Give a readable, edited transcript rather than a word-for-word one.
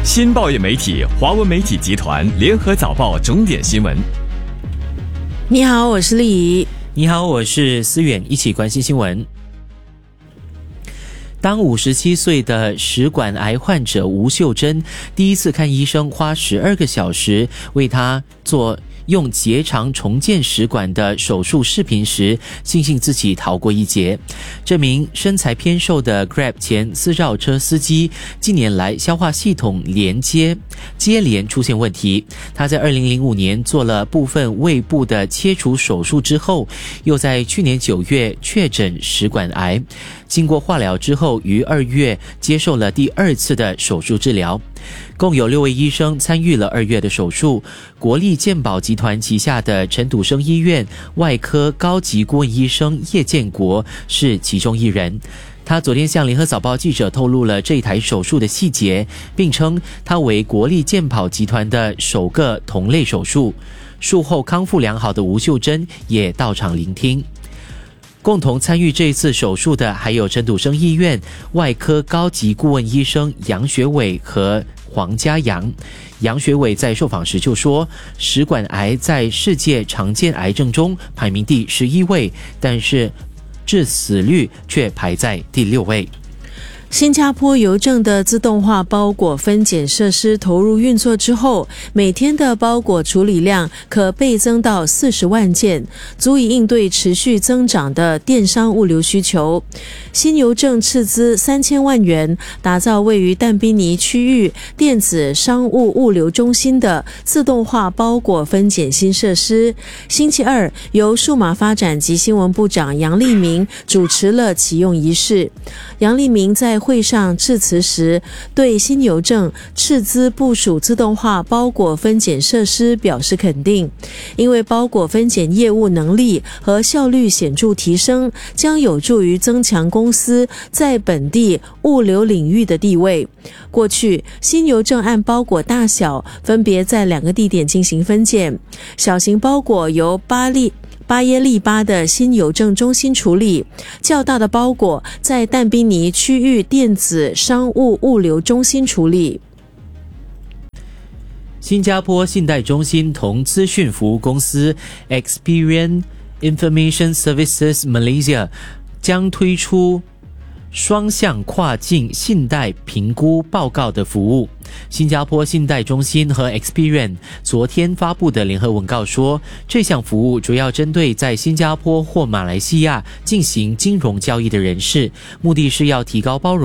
新报业媒体华文媒体集团联合早报重点新闻。 你好，我是丽怡。 你好，我是思远，一起关心新闻。当57岁的食管癌患者吴秀珍第一次看医生花12个小时为她做用结肠重建食管的手术视频时，庆幸自己逃过一劫。这名身材偏瘦的 Grab 前私绕车司机近年来消化系统接连出现问题。他在2005年做了部分胃部的切除手术之后，又在去年9月确诊食管癌。经过化疗之后，于2月接受了第2次的手术治疗。共有6位医生参与了2月的手术。国立健保集团旗下的陈笃生医院外科高级顾问医生叶建国是其中一人。他昨天向联合早报记者透露了这一台手术的细节，并称它为国立健保集团的首个同类手术。术后康复良好的吴秀珍也到场聆听。共同参与这一次手术的还有陈笃生医院外科高级顾问医生杨学伟和黄家阳。杨学伟在受访时就说，食管癌在世界常见癌症中排名第11位，但是致死率却排在第6位。 新加坡邮政的自动化包裹分拣设施投入运作之后，每天的包裹处理量可倍增到40万件，足以应对持续增长的电商物流需求。新邮政斥资3000万元打造位于但宾尼区域电子商务物流中心的自动化包裹分拣新设施。星期二，由数码发展及新闻部长杨立明主持了启用仪式。杨立明在会上致辞时，对新邮政斥资部署自动化包裹分拣设施表示肯定，因为包裹分拣业务能力和效率显著提升，将有助于增强公司在本地物流领域的地位。过去，新邮政按包裹大小分别在2个地点进行分拣，小型包裹由巴耶利巴的新邮政中心处理，较大的包裹在但宾尼区域电子商务物流中心处理。 新加坡信贷中心同资讯服务公司 Experian Information Services Malaysia 将推出双向跨境信贷评估报告的服务。新加坡信贷中心和 Experian 昨天发布的联合文告说，这项服务主要针对在新加坡或马来西亚进行金融交易的人士，目的是要提高包容